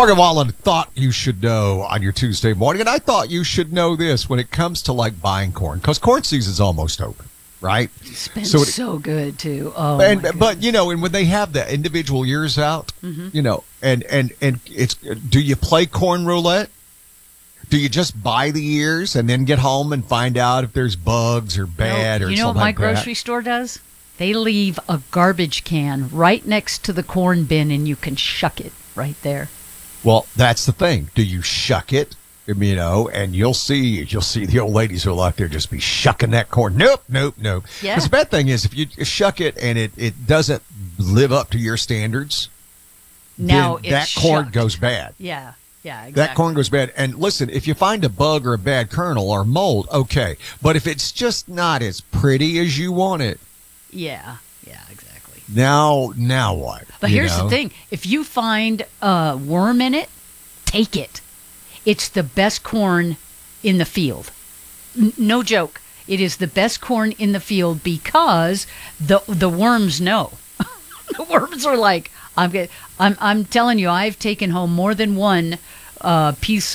Morgan Wallen thought you should know on your Tuesday morning, and I thought you should know this when it comes to like buying corn, because corn season's almost over, right? It's been so good too. Oh, but you know, and when they have the individual years out, you know, and it's, do you play corn roulette? Do you just buy the ears and then get home and find out if there's bugs or bad or something? You know what my like that? grocery store does? They leave a garbage can right next to the corn bin, and you can shuck it right there. Well, that's the thing. Do you shuck it? You know, and you'll see the old ladies who are out there just be shucking that corn. Nope. Yeah. Because the bad thing is if you shuck it and it doesn't live up to your standards, now then that corn goes bad. Yeah, exactly. That corn goes bad. And listen, if you find a bug or a bad kernel or mold, okay. But if it's just not as pretty as you want it. Yeah, exactly. Now what? But here's the thing. If you find a worm in it, take it. It's the best corn in the field. No joke. It is the best corn in the field because the worms know. The worms are like, I'm telling you, I've taken home more than one piece